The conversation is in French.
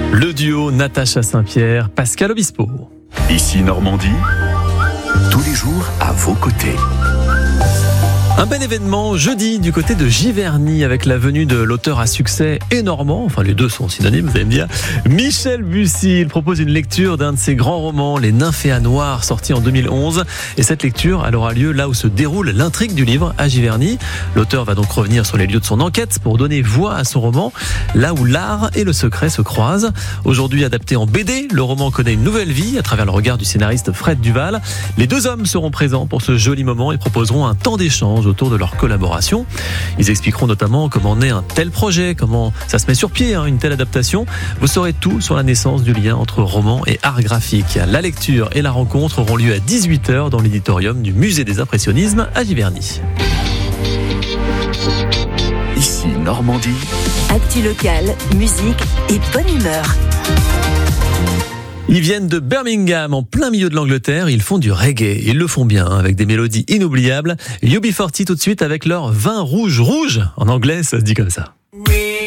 Le duo Natacha Saint-Pierre, Pascal Obispo. Ici Normandie, tous les jours à vos côtés. Un bel événement jeudi du côté de Giverny avec la venue de l'auteur à succès et normand, enfin les deux sont synonymes, vous allez me dire, Michel Bussy. Il propose une lecture d'un de ses grands romans, Les Nymphéas Noirs, sorti en 2011. Et cette lecture, elle aura lieu là où se déroule l'intrigue du livre, à Giverny. L'auteur va donc revenir sur les lieux de son enquête pour donner voix à son roman, là où l'art et le secret se croisent. Aujourd'hui adapté en BD, le roman connaît une nouvelle vie à travers le regard du scénariste Fred Duval. Les deux hommes seront présents pour ce joli moment et proposeront un temps d'échange autour de leur collaboration. Ils expliqueront notamment comment naît un tel projet, comment ça se met sur pied, une telle adaptation. Vous saurez tout sur la naissance du lien entre roman et art graphique. La lecture et la rencontre auront lieu à 18h dans l'éditorium du Musée des Impressionnismes à Giverny. Ici Normandie. Actu locale, musique et bonne humeur. Ils viennent de Birmingham, en plein milieu de l'Angleterre. Ils font du reggae. Ils le font bien, avec des mélodies inoubliables. UB40 tout de suite avec leur vin rouge. En anglais, ça se dit comme ça.